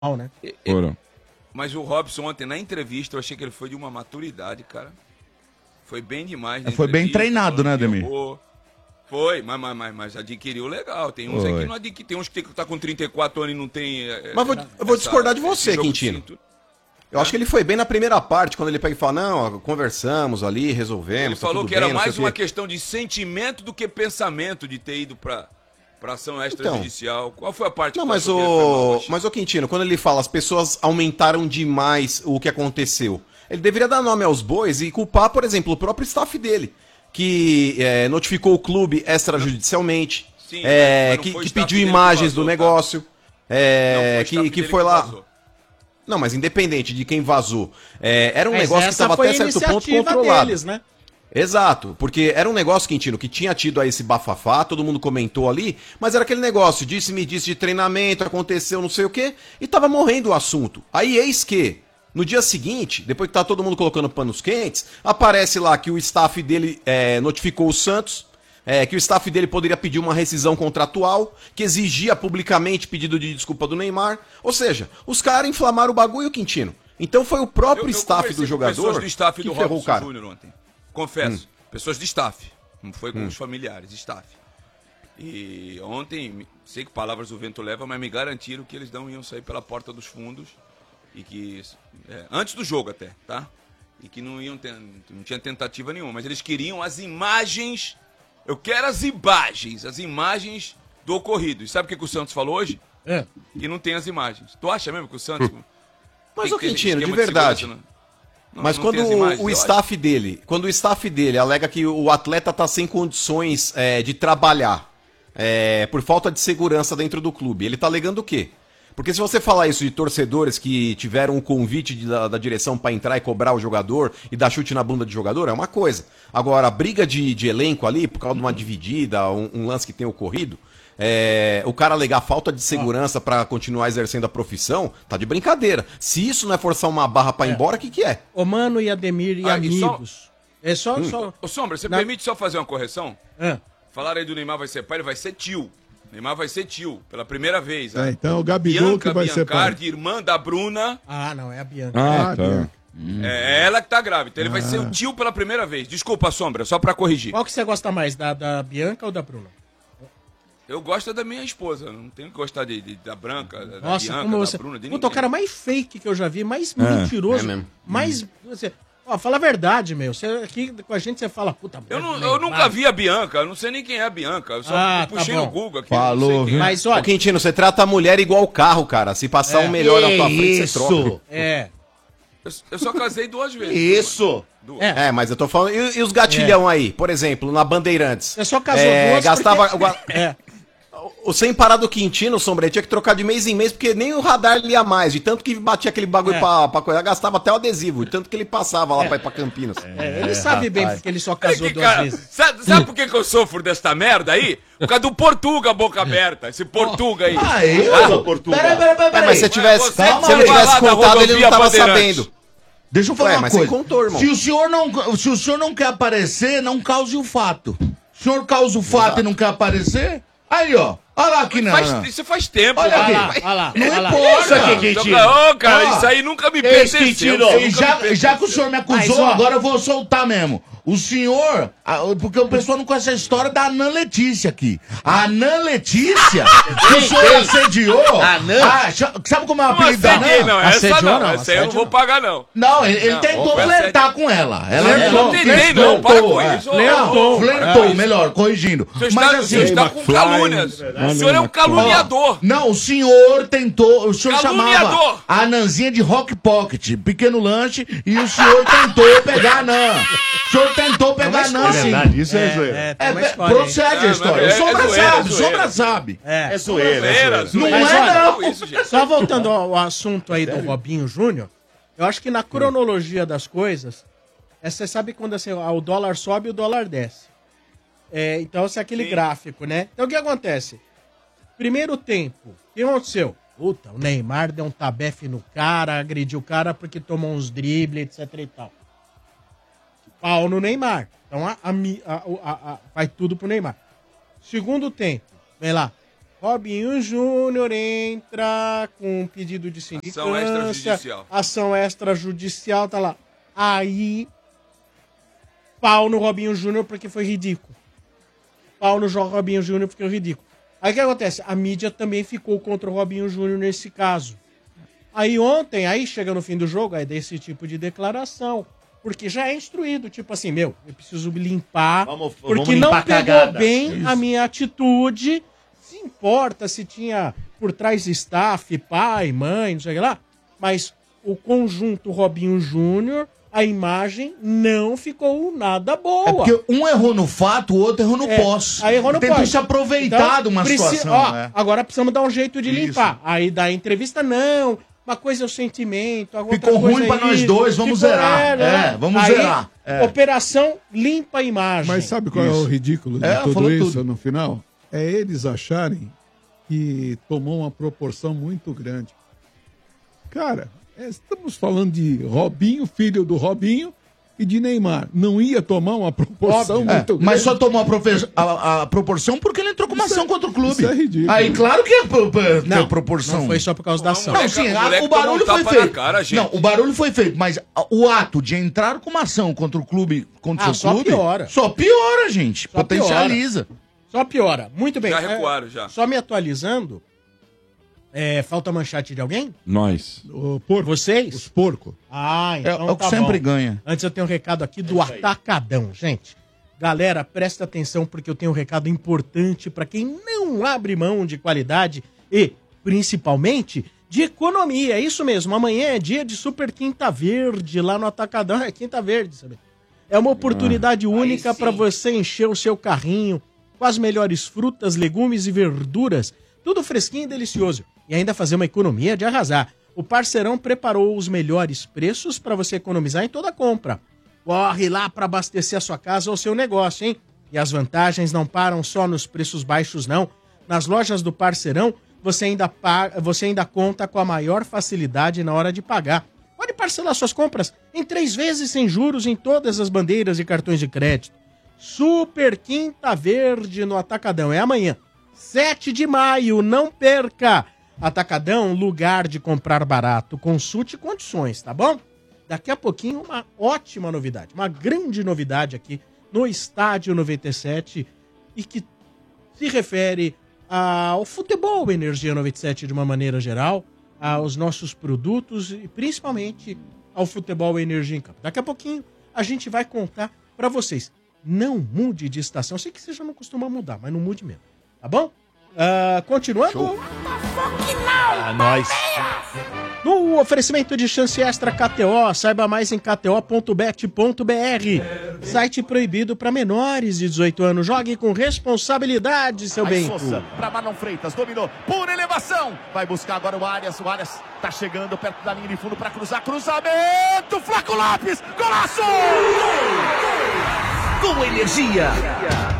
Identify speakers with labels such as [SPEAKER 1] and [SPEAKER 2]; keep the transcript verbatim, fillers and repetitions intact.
[SPEAKER 1] né?
[SPEAKER 2] Foram.
[SPEAKER 3] Mas o Robson ontem, na entrevista, eu achei que ele foi de uma maturidade, cara. Foi bem demais.
[SPEAKER 2] Foi bem treinado, né, Ademir?
[SPEAKER 3] Foi, mas, mas, mas, mas adquiriu legal. Tem uns
[SPEAKER 2] Foi.
[SPEAKER 3] aqui que não adquiriu. Tem uns que tá com trinta e quatro anos e não tem. É,
[SPEAKER 4] Mas vou, eu vou
[SPEAKER 3] essa-
[SPEAKER 4] discordar de
[SPEAKER 3] esse
[SPEAKER 4] você,
[SPEAKER 3] jogo de
[SPEAKER 4] Quintino.
[SPEAKER 3] cinto.
[SPEAKER 4] Eu acho que ele foi bem na primeira parte, quando ele pega e fala, não, ó, conversamos ali, resolvemos.
[SPEAKER 3] Ele
[SPEAKER 4] tá
[SPEAKER 3] falou
[SPEAKER 4] tudo
[SPEAKER 3] que era
[SPEAKER 4] bem, não sei
[SPEAKER 3] mais
[SPEAKER 4] o
[SPEAKER 3] uma
[SPEAKER 4] quê."
[SPEAKER 3] questão de sentimento do que pensamento de ter ido pra, pra ação extrajudicial. Qual foi a parte
[SPEAKER 4] Não,
[SPEAKER 3] que
[SPEAKER 4] mas
[SPEAKER 3] tu achou que ele foi mal,
[SPEAKER 4] o,
[SPEAKER 3] Rocha?
[SPEAKER 4] mas o Quintino, quando ele fala as pessoas aumentaram demais o que aconteceu, ele deveria dar nome aos bois e culpar, por exemplo, o próprio staff dele, que é, notificou o clube extrajudicialmente,
[SPEAKER 3] Sim,
[SPEAKER 4] é,
[SPEAKER 3] mas não
[SPEAKER 4] que,
[SPEAKER 3] foi o
[SPEAKER 4] que
[SPEAKER 3] staff
[SPEAKER 4] pediu
[SPEAKER 3] dele que
[SPEAKER 4] imagens
[SPEAKER 3] vazou,
[SPEAKER 4] do
[SPEAKER 3] tá?
[SPEAKER 4] negócio, é,
[SPEAKER 3] Não, foi o
[SPEAKER 4] que,
[SPEAKER 3] staff
[SPEAKER 4] que
[SPEAKER 3] dele
[SPEAKER 4] foi lá...
[SPEAKER 3] vazou.
[SPEAKER 4] Não, mas independente de quem vazou, é, era um
[SPEAKER 1] Mas
[SPEAKER 4] negócio que
[SPEAKER 1] essa
[SPEAKER 4] estava
[SPEAKER 1] foi
[SPEAKER 4] até
[SPEAKER 1] a
[SPEAKER 4] certo ponto
[SPEAKER 1] iniciativa
[SPEAKER 4] controlado.
[SPEAKER 1] deles, né?
[SPEAKER 4] Exato, porque era um negócio, Quintino, que tinha tido aí esse bafafá, todo mundo comentou ali, mas era aquele negócio, disse-me disse de treinamento, aconteceu não sei o quê, e tava morrendo o assunto. Aí eis que, no dia seguinte, depois que tá todo mundo colocando panos quentes, aparece lá que o staff dele é, notificou o Santos, é, que o staff dele poderia pedir uma rescisão contratual, que exigia publicamente pedido de desculpa do Neymar, ou seja, os caras inflamaram o bagulho, Quintino. Então foi o próprio
[SPEAKER 3] Eu- eu
[SPEAKER 4] staff
[SPEAKER 3] conversei
[SPEAKER 4] do
[SPEAKER 3] com
[SPEAKER 4] jogador
[SPEAKER 3] pessoas do staff
[SPEAKER 4] que
[SPEAKER 3] do
[SPEAKER 4] ferrou o
[SPEAKER 3] Robson
[SPEAKER 4] cara.
[SPEAKER 3] Júnior ontem. Confesso. Pessoas de staff. Não foi com os familiares, staff. E ontem, sei que palavras o vento leva, mas me garantiram que eles não iam sair pela porta dos fundos. E que. é, antes do jogo até, tá? E que não iam ter, não tinha tentativa nenhuma. Mas eles queriam as imagens. Eu quero as imagens. As imagens do ocorrido. E sabe o que, que o Santos falou hoje?
[SPEAKER 1] É.
[SPEAKER 3] Que não tem as imagens. Tu acha mesmo que o Santos.
[SPEAKER 4] Mas,
[SPEAKER 3] tem
[SPEAKER 4] ô
[SPEAKER 3] que ter
[SPEAKER 4] Quintino, de
[SPEAKER 3] esquema
[SPEAKER 4] verdade.
[SPEAKER 3] segurança, não- não-
[SPEAKER 4] Mas
[SPEAKER 3] não
[SPEAKER 4] quando
[SPEAKER 3] tem as imagens,
[SPEAKER 4] o, o
[SPEAKER 3] eu
[SPEAKER 4] staff dele, quando o staff dele alega que o atleta tá sem condições é, de trabalhar é, por falta de segurança dentro do clube, ele tá alegando o quê? Porque se você falar isso de torcedores que tiveram o convite de- da, da direção pra entrar e cobrar o jogador e dar chute na bunda de jogador, é uma coisa. Agora, a briga de, de elenco ali, por causa de uma dividida, um, um lance que tem ocorrido, é, o cara alegar falta de segurança pra continuar exercendo a profissão, tá de brincadeira. Se isso não é forçar uma barra pra ir embora, o que que é?
[SPEAKER 1] Ô, Mano e Ademir e
[SPEAKER 3] Ah, e só-
[SPEAKER 1] amigos. É só...
[SPEAKER 4] Hum.
[SPEAKER 1] só...
[SPEAKER 3] Ô, Sombra, você
[SPEAKER 1] Na-
[SPEAKER 3] permite só fazer uma correção?
[SPEAKER 1] Ah.
[SPEAKER 3] Falaram aí do Neymar vai ser pai, ele vai ser tio. Neymar vai ser tio, pela primeira vez.
[SPEAKER 5] É,
[SPEAKER 3] né?
[SPEAKER 5] então o Gabigol
[SPEAKER 3] Bianca
[SPEAKER 5] que vai ser pai.
[SPEAKER 3] Biancardi, irmã da Bruna,
[SPEAKER 1] Ah, não, é a Bianca.
[SPEAKER 2] Ah,
[SPEAKER 5] Ah,
[SPEAKER 2] tá.
[SPEAKER 5] Bianca.
[SPEAKER 3] é ela que tá grávida. Então ele vai ser o tio pela primeira vez. Desculpa, Sombra, só pra corrigir.
[SPEAKER 1] Qual que você gosta mais, da, da Bianca ou da Bruna?
[SPEAKER 3] Eu gosto da minha esposa, não tenho que gostar de, de- da Branca, da
[SPEAKER 1] Nossa,
[SPEAKER 3] Bianca,
[SPEAKER 1] como
[SPEAKER 3] da
[SPEAKER 1] você...
[SPEAKER 3] Bruna, de
[SPEAKER 1] Puta, o
[SPEAKER 3] ninguém.
[SPEAKER 1] cara mais fake que eu já vi, mais mentiroso,
[SPEAKER 4] é mesmo.
[SPEAKER 1] mais... Você... Ó, fala a verdade, meu. Você, aqui com a gente você fala, puta...
[SPEAKER 3] Eu, não-
[SPEAKER 1] Neymar.
[SPEAKER 3] eu nunca vi a Bianca, eu não sei nem quem é a Bianca. Eu só
[SPEAKER 1] Ah,
[SPEAKER 3] puxei
[SPEAKER 1] tá
[SPEAKER 3] no
[SPEAKER 1] bom.
[SPEAKER 3] Google aqui.
[SPEAKER 2] Falou,
[SPEAKER 3] não sei quem
[SPEAKER 2] viu?
[SPEAKER 3] é.
[SPEAKER 1] Mas,
[SPEAKER 4] Ô
[SPEAKER 1] olha...
[SPEAKER 4] Quintino, você trata a mulher igual carro, cara. Se passar
[SPEAKER 1] É.
[SPEAKER 4] um melhor na tua frente, você troca.
[SPEAKER 1] É.
[SPEAKER 3] Eu, eu só casei duas vezes.
[SPEAKER 6] Isso!
[SPEAKER 3] Duas.
[SPEAKER 1] É.
[SPEAKER 4] É, mas eu tô falando. E, e os gatilhão aí? Por exemplo, na Bandeirantes.
[SPEAKER 1] Você só casou
[SPEAKER 4] é,
[SPEAKER 1] duas
[SPEAKER 4] gastava.
[SPEAKER 1] porque- É.
[SPEAKER 4] O sem parar do Quintino, Sombra, ele tinha que trocar de mês em mês, porque nem o radar lia mais. De tanto que batia aquele bagulho
[SPEAKER 1] É.
[SPEAKER 4] pra, pra coisa. Gastava até o adesivo. De tanto que ele passava lá pra ir pra Campinas.
[SPEAKER 1] É, ele sabe bem porque ele só casou
[SPEAKER 3] Que
[SPEAKER 1] duas
[SPEAKER 3] cara,
[SPEAKER 1] vezes.
[SPEAKER 3] Sabe, sabe por que, que eu sofro desta merda aí? Por causa do Portuga, boca aberta. Esse Portuga aí.
[SPEAKER 6] Ah, eu?
[SPEAKER 3] Portuga.
[SPEAKER 6] Peraí, peraí, peraí.
[SPEAKER 4] É, mas se você tivesse,
[SPEAKER 3] Você
[SPEAKER 4] se ele
[SPEAKER 3] vai
[SPEAKER 4] tivesse
[SPEAKER 3] lá da
[SPEAKER 4] contado, ele não
[SPEAKER 3] rodovia
[SPEAKER 4] tava
[SPEAKER 3] Bandeirantes.
[SPEAKER 4] sabendo.
[SPEAKER 6] Deixa eu falar
[SPEAKER 4] Ué,
[SPEAKER 6] uma
[SPEAKER 4] mas você
[SPEAKER 6] coisa.
[SPEAKER 4] contou, irmão.
[SPEAKER 6] Se o senhor não, se o senhor não quer aparecer, não cause o fato. O senhor causa o fato e não quer aparecer? Aí, ó. Olha lá aqui, não.
[SPEAKER 3] Faz- isso faz tempo.
[SPEAKER 6] Olha
[SPEAKER 3] cara.
[SPEAKER 6] aqui.
[SPEAKER 1] Olha lá, olha lá.
[SPEAKER 6] Não
[SPEAKER 1] olha lá.
[SPEAKER 6] importa.
[SPEAKER 7] Isso aqui, Quintino.
[SPEAKER 3] Ô, cara,
[SPEAKER 6] Ó,
[SPEAKER 3] isso aí nunca me
[SPEAKER 7] esse
[SPEAKER 3] pertenceu.
[SPEAKER 7] Quintino,
[SPEAKER 3] isso
[SPEAKER 6] E
[SPEAKER 3] nunca
[SPEAKER 6] já,
[SPEAKER 3] me pertenceu.
[SPEAKER 6] já que o senhor me acusou,
[SPEAKER 1] Mas, ó-
[SPEAKER 6] agora eu vou soltar mesmo. O senhor, ah, porque o pessoal não conhece a história da Anã Letícia aqui. A Anã Letícia, que o senhor assediou.
[SPEAKER 7] Anã?
[SPEAKER 6] Ah, cha- sabe como é o
[SPEAKER 3] Não
[SPEAKER 6] apelido da
[SPEAKER 3] assediei,
[SPEAKER 6] Anã?
[SPEAKER 3] não. Essa
[SPEAKER 1] Assediou,
[SPEAKER 3] não.
[SPEAKER 1] não,
[SPEAKER 3] Essa aí eu não
[SPEAKER 1] assédio
[SPEAKER 3] vou
[SPEAKER 1] não.
[SPEAKER 3] pagar, não.
[SPEAKER 6] Não, ele, ele
[SPEAKER 3] Não,
[SPEAKER 6] tentou
[SPEAKER 3] opa,
[SPEAKER 6] flertar com ela. Ela
[SPEAKER 3] Eu não tentei, não. Para com
[SPEAKER 6] é.
[SPEAKER 3] isso. Ô,
[SPEAKER 6] Flertou,
[SPEAKER 3] ô,
[SPEAKER 6] flertou,
[SPEAKER 3] é.
[SPEAKER 6] melhor, corrigindo.
[SPEAKER 3] O senhor
[SPEAKER 6] Mas
[SPEAKER 3] está, o
[SPEAKER 6] assim,
[SPEAKER 3] senhor está com
[SPEAKER 2] McFly,
[SPEAKER 3] calúnias.
[SPEAKER 2] né?
[SPEAKER 3] O senhor é um caluniador.
[SPEAKER 6] não, o senhor tentou, o senhor
[SPEAKER 3] Caluniador.
[SPEAKER 6] chamava a Anãzinha de Rock Pocket, pequeno lanche, e o senhor tentou pegar a Anã. O senhor tentou pegar a Anã, sim.
[SPEAKER 5] Verdade, isso é,
[SPEAKER 1] É,
[SPEAKER 5] zoeira.
[SPEAKER 1] é, tem
[SPEAKER 6] É,
[SPEAKER 1] uma
[SPEAKER 6] pe-
[SPEAKER 1] história aí.
[SPEAKER 6] procede
[SPEAKER 3] É,
[SPEAKER 6] a história.
[SPEAKER 3] mas
[SPEAKER 6] O Sombra
[SPEAKER 3] é zoeira,
[SPEAKER 6] sabe,
[SPEAKER 3] é
[SPEAKER 6] o Sombra
[SPEAKER 3] zoeira.
[SPEAKER 6] sabe.
[SPEAKER 1] É.
[SPEAKER 7] É zoeira, é
[SPEAKER 3] Zoeira,
[SPEAKER 7] zoeira.
[SPEAKER 3] zoeira.
[SPEAKER 6] Não
[SPEAKER 1] Mas
[SPEAKER 6] é,
[SPEAKER 1] olha,
[SPEAKER 6] não.
[SPEAKER 3] Isso, gente.
[SPEAKER 1] Só voltando ao, ao assunto aí do Robinho Júnior, eu acho que na cronologia das coisas, é, você sabe quando assim, o dólar sobe e o dólar desce. É, então, esse é aquele
[SPEAKER 3] Sim.
[SPEAKER 1] gráfico, né? Então, o que acontece? Primeiro tempo, o que aconteceu? Puta, o Neymar deu um tabefe no cara, agrediu o cara porque tomou uns dribles, etc e tal. Pau no Neymar. Então, a, a, mi- a- a- a- vai tudo pro Neymar. Segundo tempo, vem lá. Robinho Júnior entra com um pedido de sindicância.
[SPEAKER 3] Ação extrajudicial.
[SPEAKER 1] Ação extrajudicial, tá lá. Aí, pau no Robinho Júnior porque foi ridículo. Pau no Robinho Júnior porque foi ridículo. Aí o que acontece? A mídia também ficou contra o Robinho Júnior nesse caso. Aí ontem, aí chega no fim do jogo, aí desse tipo de declaração. Porque já é instruído, tipo assim, meu, eu preciso limpar,
[SPEAKER 6] Vamos-
[SPEAKER 1] porque
[SPEAKER 6] vamos
[SPEAKER 1] não
[SPEAKER 6] limpar a
[SPEAKER 1] pegou
[SPEAKER 6] cagada.
[SPEAKER 1] bem
[SPEAKER 6] Isso.
[SPEAKER 1] a minha atitude. Se importa se tinha por trás staff, pai, mãe, não sei o que lá. Mas o conjunto Robinho Júnior, a imagem não ficou nada boa.
[SPEAKER 6] É porque um errou no fato, o outro errou no
[SPEAKER 1] É,
[SPEAKER 6] pós.
[SPEAKER 1] aí errou no
[SPEAKER 6] Tentou
[SPEAKER 1] pós.
[SPEAKER 6] se aproveitar
[SPEAKER 1] Então,
[SPEAKER 6] de uma
[SPEAKER 1] preci-
[SPEAKER 6] situação.
[SPEAKER 1] ó,
[SPEAKER 6] né?
[SPEAKER 1] Agora precisamos dar um jeito de
[SPEAKER 6] Isso.
[SPEAKER 1] limpar. Aí da entrevista, não. Uma coisa é o sentimento. a outra
[SPEAKER 6] Ficou
[SPEAKER 1] coisa
[SPEAKER 6] ruim
[SPEAKER 1] é
[SPEAKER 6] pra nós
[SPEAKER 1] isso,
[SPEAKER 6] dois, vamos
[SPEAKER 1] ficou-
[SPEAKER 6] zerar.
[SPEAKER 1] né?
[SPEAKER 6] É, vamos
[SPEAKER 1] Aí,
[SPEAKER 6] zerar. É.
[SPEAKER 1] Operação limpa a imagem.
[SPEAKER 2] Mas sabe qual é
[SPEAKER 6] Isso.
[SPEAKER 2] o ridículo de
[SPEAKER 6] É, ela
[SPEAKER 2] tudo
[SPEAKER 6] falou
[SPEAKER 2] isso
[SPEAKER 6] tudo.
[SPEAKER 2] no final? É eles acharem que tomou uma proporção muito grande. Cara, é, estamos falando de Robinho, filho do Robinho, e de Neymar. Não ia tomar uma proporção
[SPEAKER 1] Óbvio.
[SPEAKER 6] É,
[SPEAKER 2] muito grande.
[SPEAKER 6] mas só tomou a, profe- a- a proporção porque ele entrou com uma
[SPEAKER 2] Isso
[SPEAKER 6] ação
[SPEAKER 2] é-
[SPEAKER 6] contra o clube.
[SPEAKER 2] isso é ridículo.
[SPEAKER 6] Aí, claro que é pro- pro-
[SPEAKER 1] Não,
[SPEAKER 6] tem proporção.
[SPEAKER 1] não foi só por causa da ação.
[SPEAKER 6] Não,
[SPEAKER 3] moleque-
[SPEAKER 6] sim,
[SPEAKER 3] o
[SPEAKER 6] a-
[SPEAKER 3] moleque
[SPEAKER 6] o barulho
[SPEAKER 3] tomou um
[SPEAKER 6] foi
[SPEAKER 3] tapa na
[SPEAKER 6] feito.
[SPEAKER 3] cara, gente.
[SPEAKER 6] Não, o barulho foi feito, mas a- o ato de entrar com uma ação contra o clube, contra
[SPEAKER 1] Ah,
[SPEAKER 6] o
[SPEAKER 1] só
[SPEAKER 6] seu clube,
[SPEAKER 1] piora.
[SPEAKER 6] só piora, gente.
[SPEAKER 1] Só
[SPEAKER 6] Potencializa.
[SPEAKER 1] Só piora. Muito bem.
[SPEAKER 3] Já
[SPEAKER 1] É,
[SPEAKER 3] recuaram, já.
[SPEAKER 1] Só me atualizando. É, falta manchete de alguém?
[SPEAKER 5] Nós.
[SPEAKER 2] O porco,
[SPEAKER 1] Vocês?
[SPEAKER 2] os porcos.
[SPEAKER 1] Ah,
[SPEAKER 6] É,
[SPEAKER 1] então
[SPEAKER 6] é o que
[SPEAKER 1] tá
[SPEAKER 6] sempre
[SPEAKER 1] bom.
[SPEAKER 6] ganha.
[SPEAKER 1] Antes eu tenho um recado aqui do Atacadão, gente. Galera, presta atenção porque eu tenho um recado importante para quem não abre mão de qualidade e, principalmente, de economia. É isso mesmo, amanhã é dia de Super Quinta Verde lá no Atacadão. É Quinta Verde, sabe? É uma oportunidade única para você encher o seu carrinho com as melhores frutas, legumes e verduras. Tudo fresquinho e delicioso. E ainda fazer uma economia de arrasar. O Parceirão preparou os melhores preços para você economizar em toda a compra. Corre lá para abastecer a sua casa ou seu negócio, hein? E as vantagens não param só nos preços baixos, não. Nas lojas do Parceirão, você ainda, paga, você ainda conta com a maior facilidade na hora de pagar. Pode parcelar suas compras em três vezes sem juros em todas as bandeiras e cartões de crédito. Super Quinta Verde no Atacadão. É amanhã, sete de maio, não perca! Atacadão, lugar de comprar barato. Consulte condições, tá bom? Daqui a pouquinho, uma ótima novidade, uma grande novidade aqui no Estádio noventa e sete e que se refere ao futebol Energia noventa e sete de uma maneira geral, aos nossos produtos e principalmente ao futebol Energia em Campo. Daqui a pouquinho a gente vai contar para vocês. Não mude de estação. Eu sei que você já não costuma mudar, mas não mude mesmo, tá bom? Uh, continuando.
[SPEAKER 6] Ah, nós.
[SPEAKER 1] No oferecimento de chance extra K T O, saiba mais em k t o ponto bet ponto b r. Site proibido para menores de dezoito anos. Jogue com responsabilidade, seu bem.
[SPEAKER 7] Para Marlon Freitas, dominou por elevação. Vai buscar agora o Arias. O Arias tá chegando perto da linha de fundo para cruzar. Cruzamento. Flaco Lopes. Golaço!
[SPEAKER 8] Com energia.